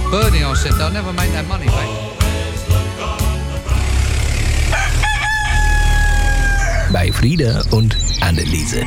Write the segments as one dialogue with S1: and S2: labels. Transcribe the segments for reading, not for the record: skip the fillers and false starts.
S1: Bernie, I said, they'll never make that money back.
S2: Bei Frieda und Anneliese.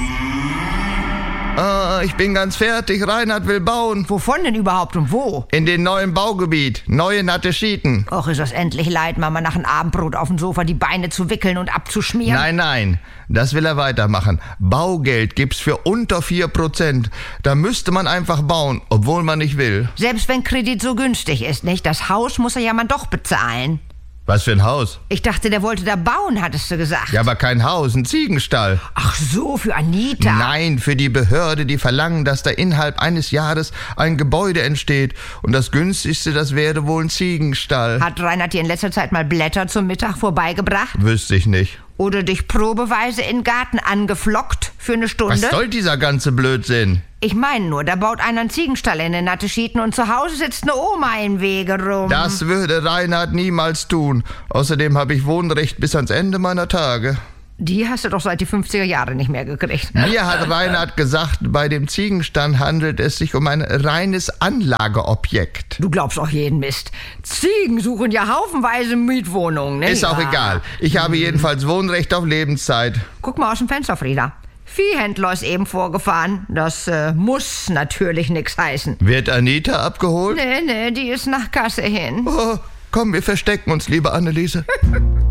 S3: Ich bin ganz fertig. Reinhard will bauen.
S4: Wovon denn überhaupt und wo?
S3: In den neuen Baugebiet. Neue natte Schieten.
S4: Och, ist das endlich leid, Mama, nach dem Abendbrot auf dem Sofa die Beine zu wickeln und abzuschmieren?
S3: Nein. Das will er weitermachen. Baugeld gibt's für unter 4%. Da müsste man einfach bauen, obwohl man nicht will.
S4: Selbst wenn Kredit so günstig ist, nicht? Das Haus muss er ja mal doch bezahlen.
S3: Was für ein Haus?
S4: Ich dachte, der wollte da bauen, hattest du gesagt.
S3: Ja, aber kein Haus, ein Ziegenstall.
S4: Ach so, für Anita.
S3: Nein, für die Behörde, die verlangen, dass da innerhalb eines Jahres ein Gebäude entsteht. Und das günstigste, das wäre wohl ein Ziegenstall.
S4: Hat Reinhard dir in letzter Zeit mal Blätter zum Mittag vorbeigebracht?
S3: Wüsste ich nicht.
S4: Oder dich probeweise in den Garten angeflockt für eine Stunde?
S3: Was soll dieser ganze Blödsinn?
S4: Ich meine nur, da baut einer einen Ziegenstall in den Natteschieten und zu Hause sitzt eine Oma im Wege rum.
S3: Das würde Reinhard niemals tun. Außerdem habe ich Wohnrecht bis ans Ende meiner Tage.
S4: Die hast du doch seit die 50er Jahre nicht mehr gekriegt.
S3: Mir hat Reinhard gesagt, bei dem Ziegenstall handelt es sich um ein reines Anlageobjekt.
S4: Du glaubst auch jeden Mist. Ziegen suchen ja haufenweise Mietwohnungen, ne?
S3: Ist auch egal. Ich habe jedenfalls Wohnrecht auf Lebenszeit.
S4: Guck mal aus dem Fenster, Frieda. Viehhändler ist eben vorgefahren. Das muss natürlich nix heißen.
S3: Wird Anita abgeholt?
S4: Nee, die ist nach Kasse hin.
S3: Oh, komm, wir verstecken uns, liebe Anneliese.